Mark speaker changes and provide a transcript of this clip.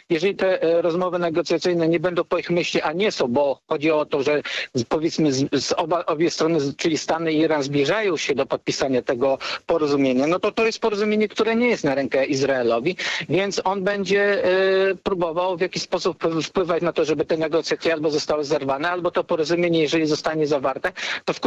Speaker 1: jeżeli te rozmowy negocjacyjne nie będą po ich myśli, a nie są, bo chodzi o to, że powiedzmy obie strony, czyli Stany i Iran zbliżają się do podpisania tego porozumienia, no to jest porozumienie, które nie jest na rękę Izraelowi, więc on będzie próbował w jakiś sposób wpływać na to, żeby te negocjacje albo zostały zerwane, albo to porozumienie, jeżeli zostanie zawarte, to w